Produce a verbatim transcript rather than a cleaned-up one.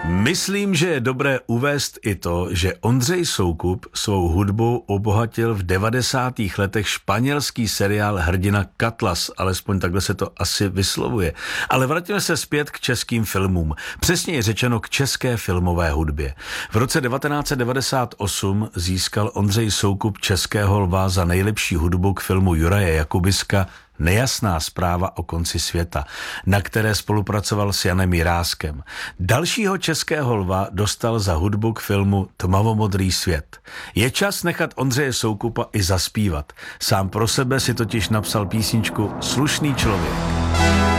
Myslím, že je dobré uvést i to, že Ondřej Soukup svou hudbou obohatil v devadesátých letech španělský seriál Hrdina Katlas, alespoň takhle se to asi vyslovuje. Ale vrátíme se zpět k českým filmům, přesněji řečeno k české filmové hudbě. V roce devatenáct set devadesát osm získal Ondřej Soukup Českého lva za nejlepší hudbu k filmu Juraje Jakubiska Nejasná zpráva o konci světa, na které spolupracoval s Janem Jiráskem. Dalšího Českého lva dostal za hudbu k filmu Tmavomodrý svět. Je čas nechat Ondřeje Soukupa i zaspívat. Sám pro sebe si totiž napsal písničku Slušný člověk.